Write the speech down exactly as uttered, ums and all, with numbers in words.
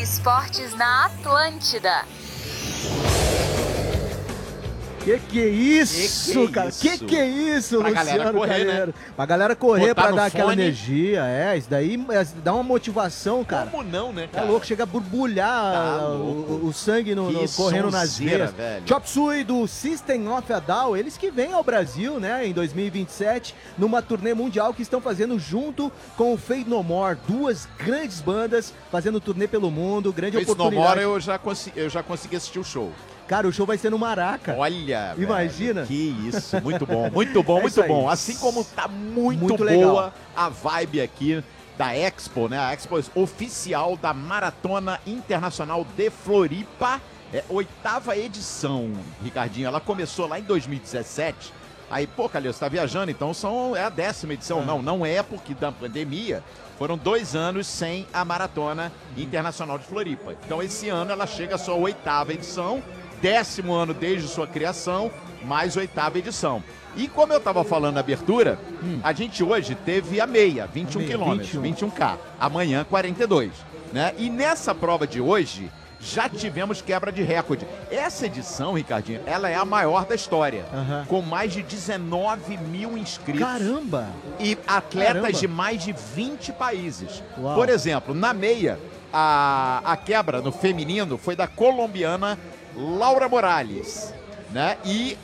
Esportes na Atlântida. Que que é isso, que que cara? isso? Que que é isso, Pra Luciano galera correr, Carneiro? né? Pra galera correr, Botar pra no dar aquela fone. energia, é, isso daí é, dá uma motivação, cara. Como não, né, É cara? louco, chega a borbulhar Tá o, louco. o- o sangue no, no- Que correndo nas sonzeira, veias. velho. Chop Suey do System of a Down, eles que vêm ao Brasil, né, em dois mil e vinte e sete, numa turnê mundial que estão fazendo junto com o Fade No More, duas grandes bandas fazendo turnê pelo mundo, grande Face No oportunidade. More eu já, consegui, eu já consegui assistir o show. Cara, o show vai ser no Maraca. Olha, Imagina. velho, que isso, muito bom, muito bom, É muito isso aí. bom. Assim como tá muito, Muito boa legal. a vibe aqui da Expo, né? A Expo oficial da Maratona Internacional de Floripa. É oitava edição, Ricardinho. Ela começou lá em dois mil e dezessete. Aí, pô, Calil, você tá viajando, então são, é a décima edição. Ah. Não, não é porque da pandemia foram dois anos sem a Maratona Internacional de Floripa. Então esse ano ela chega à sua oitava edição, décimo ano desde sua criação, mais oitava edição. E como eu tava falando na abertura, a gente hoje teve a meia, vinte e um A meia, quilômetros, vinte e um. vinte e um K. Amanhã, quarenta e dois, né? E nessa prova de hoje, já tivemos quebra de recorde. Essa edição, Ricardinho, ela é a maior da história, Aham. com mais de dezenove mil inscritos. Caramba! E atletas Caramba. de mais de vinte países. Uau. Por exemplo, na meia, a, a quebra no feminino foi da colombiana Laura Morales, né? E